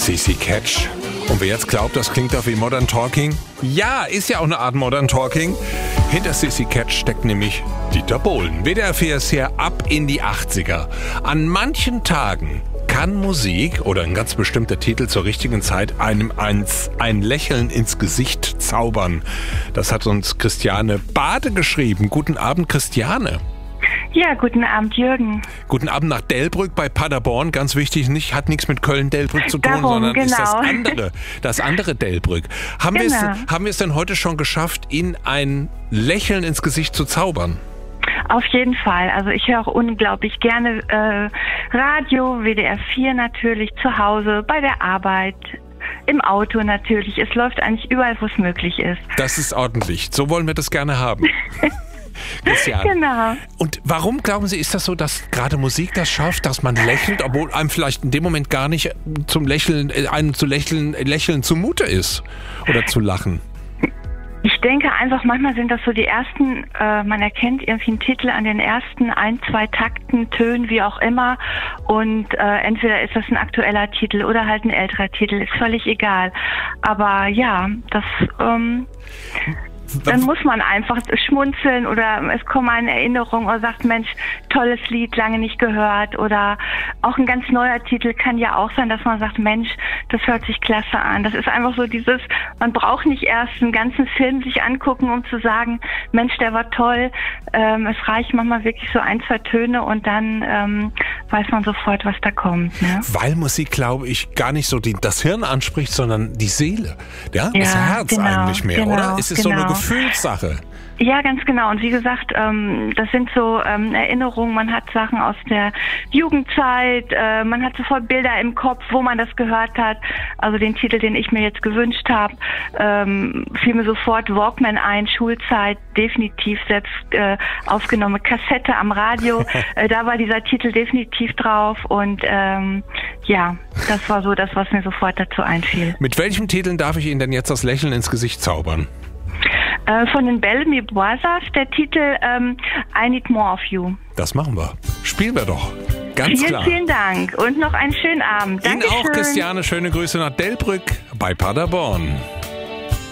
CC Catch. Und wer jetzt glaubt, das klingt doch wie Modern Talking? Ja, ist ja auch eine Art Modern Talking. Hinter CC Catch steckt nämlich Dieter Bohlen. WDR 4 ist hier ab in die 80er. An manchen Tagen kann Musik oder ein ganz bestimmter Titel zur richtigen Zeit einem ein Lächeln ins Gesicht zaubern. Das hat uns Christiane Bade geschrieben. Guten Abend, Christiane. Ja, guten Abend, Jürgen. Guten Abend nach Delbrück bei Paderborn. Ganz wichtig, hat nichts mit Köln-Delbrück zu tun, sondern genau. ist das andere Delbrück. Haben wir es denn heute schon geschafft, Ihnen ein Lächeln ins Gesicht zu zaubern? Auf jeden Fall. Also ich höre unglaublich gerne Radio, WDR 4 natürlich, zu Hause, bei der Arbeit, im Auto natürlich. Es läuft eigentlich überall, wo es möglich ist. Das ist ordentlich. So wollen wir das gerne haben. Genau. Und warum, glauben Sie, ist das so, dass gerade Musik das schafft, dass man lächelt, obwohl einem vielleicht in dem Moment gar nicht einem zu lächeln zumute ist oder zu lachen? Ich denke einfach, manchmal sind das so die ersten, man erkennt irgendwie einen Titel an den ersten 1, 2 Takten, Tönen, wie auch immer. Und entweder ist das ein aktueller Titel oder halt ein älterer Titel, ist völlig egal. Aber ja, dann muss man einfach schmunzeln oder es kommt eine Erinnerung oder sagt, Mensch, tolles Lied, lange nicht gehört. Oder auch ein ganz neuer Titel kann ja auch sein, dass man sagt, Mensch, das hört sich klasse an. Das ist einfach so man braucht nicht erst einen ganzen Film sich angucken, um zu sagen, Mensch, der war toll. Es reicht manchmal wirklich so 1, 2 Töne und dann weiß man sofort, was da kommt. Ne? Weil Musik, glaube ich, gar nicht so das Hirn anspricht, sondern die Seele. Ja, das Herz eigentlich mehr, oder? Ist es so eine Gefühlssache? Ja, ganz genau. Und wie gesagt, das sind so Erinnerungen. Man hat Sachen aus der Jugendzeit, man hat sofort Bilder im Kopf, wo man das gehört hat. Also den Titel, den ich mir jetzt gewünscht habe, fiel mir sofort Walkman ein, Schulzeit, definitiv selbst aufgenommene Kassette am Radio. Da war dieser Titel definitiv drauf und ja, das war so das, was mir sofort dazu einfiel. Mit welchen Titeln darf ich Ihnen denn jetzt das Lächeln ins Gesicht zaubern? Von den Bellamy Brothers, der Titel I Need More of You. Das machen wir. Spielen wir doch. Ganz klar. Vielen Dank und noch einen schönen Abend. Ihnen Dankeschön. auch, Christiane. Schöne Grüße nach Delbrück bei Paderborn.